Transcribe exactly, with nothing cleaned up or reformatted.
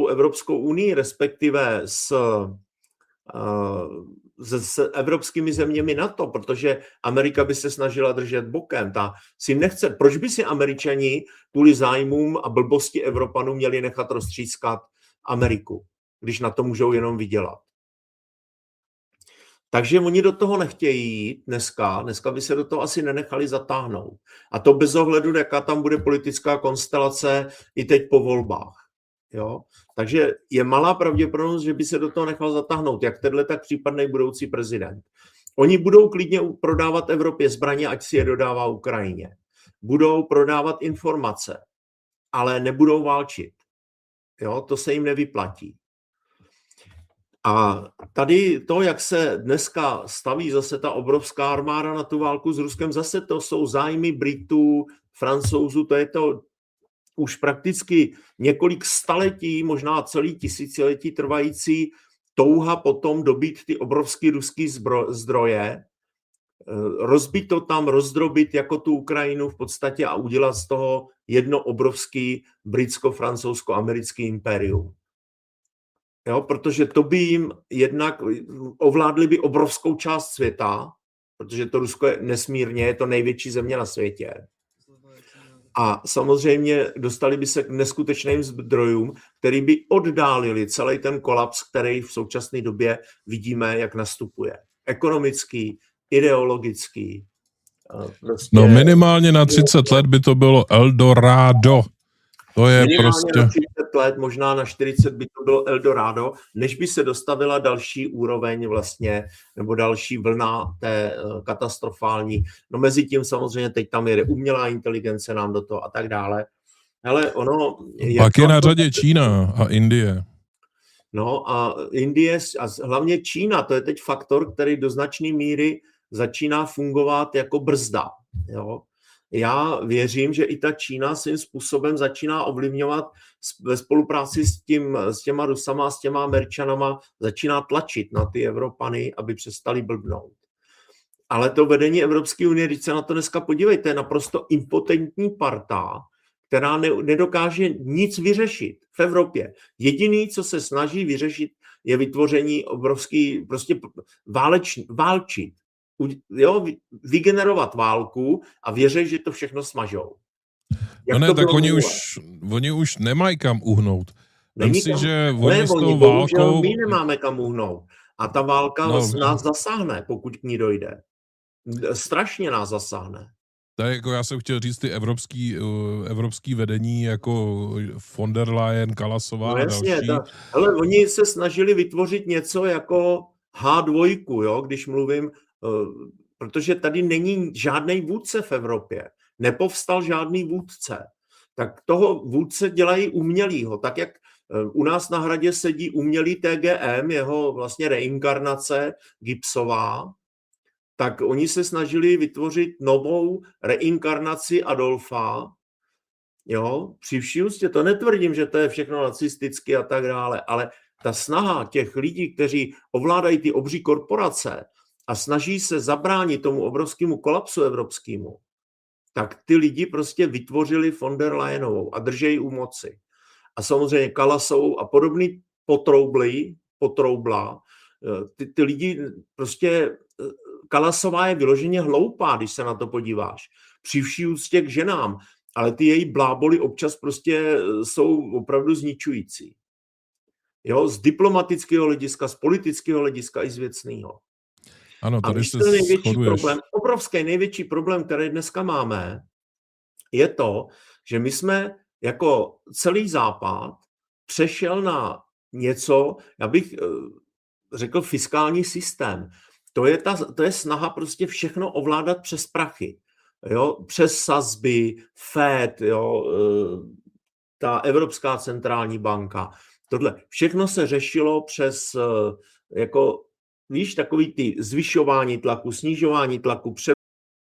celou Evropskou unii, respektive s, s, s evropskými zeměmi NATO, protože Amerika by se snažila držet bokem. Ta si nechce, proč by si Američani kvůli zájmům a blbosti Evropanů měli nechat roztřískat Ameriku, když na to můžou jenom vydělat. Takže oni do toho nechtějí jít dneska, dneska by se do toho asi nenechali zatáhnout. A to bez ohledu, jaká tam bude politická konstelace i teď po volbách. Jo? Takže je malá pravděpodobnost, že by se do toho nechal zatáhnout, jak tenhle, tak případný budoucí prezident. Oni budou klidně prodávat Evropě zbraně, ať si je dodává Ukrajině. Budou prodávat informace, ale nebudou válčit. Jo? To se jim nevyplatí. A tady to, jak se dneska staví zase ta obrovská armáda na tu válku s Ruskem, zase to jsou zájmy Britů, Francouzů, to je to už prakticky několik staletí, možná celý tisíciletí trvající touha potom dobít ty obrovský ruský zdroje, rozbít to tam, rozdrobit jako tu Ukrajinu v podstatě a udělat z toho jedno obrovský britsko-francouzsko-americký impérium. Jo, protože to by jim jednak ovládli by obrovskou část světa, protože to Rusko je nesmírně, je to největší země na světě. A samozřejmě dostali by se k neskutečným zdrojům, který by oddálili celý ten kolaps, který v současné době vidíme, jak nastupuje. Ekonomický, ideologický. Prostě... No minimálně na třicet let by to bylo Eldorado. To je minimálně prostě... na třicet let, možná na čtyřicet by to bylo Eldorado, než by se dostavila další úroveň vlastně, nebo další vlna té katastrofální. No mezi tím samozřejmě teď tam jede umělá inteligence nám do toho a tak dále. Hele, ono... Pak je na řadě Čína a Indie. No a Indie a hlavně Čína, to je teď faktor, který do značné míry začíná fungovat jako brzda, jo. Já věřím, že i ta Čína svým způsobem začíná ovlivňovat ve spolupráci s, tím, s těma Rusama, s těma Američanama, začíná tlačit na ty Evropany, aby přestali blbnout. Ale to vedení Evropské unie, když se na to dneska podívejte, je naprosto impotentní parta, která ne, nedokáže nic vyřešit v Evropě. Jediný, co se snaží vyřešit, je vytvoření obrovský, prostě váleč, válčit. Jo, vygenerovat válku a věří, že to všechno smažou. Jak no ne, tak oni už, oni už nemají kam uhnout. Vem si, kam, že oni s tou oni, válkou... My nemáme kam uhnout. A ta válka no, nás zasáhne, pokud k ní dojde. Strašně nás zasáhne. Tak jako já jsem chtěl říct ty evropský, evropský vedení jako von der Leyen, Kalasová no, a jasně, další. Ta, ale oni se snažili vytvořit něco jako há dva, jo, když mluvím, protože tady není žádný vůdce v Evropě. Nepovstal žádný vůdce. Tak toho vůdce dělají umělýho. Tak jak u nás na Hradě sedí umělý T G M, jeho vlastně reinkarnace Gipsová, tak oni se snažili vytvořit novou reinkarnaci Adolfa. Jo, při vší úctě, to netvrdím, že to je všechno nacisticky a tak dále, ale ta snaha těch lidí, kteří ovládají ty obří korporace a snaží se zabránit tomu obrovskému kolapsu evropskému, tak ty lidi prostě vytvořili von der Leyenovou a držejí u moci. A samozřejmě Kalasovou a podobný potroublí, potroubla, ty, ty lidi prostě, Kalasová je vyloženě hloupá, když se na to podíváš. Při vší úctě k ženám, ale ty její bláboli občas prostě jsou opravdu zničující. Jo, z diplomatického hlediska, z politického hlediska i z věcného. Ano, tady a se to největší shoduješ. problém, obrovský největší problém, který dneska máme, je to, že my jsme jako celý Západ přešel na něco, já bych řekl fiskální systém. To je, ta, to je snaha prostě všechno ovládat přes prachy. Jo? Přes sazby, Fed, jo? Ta Evropská centrální banka. Tohle všechno se řešilo přes jako víš, takový ty zvyšování tlaku, snižování tlaku,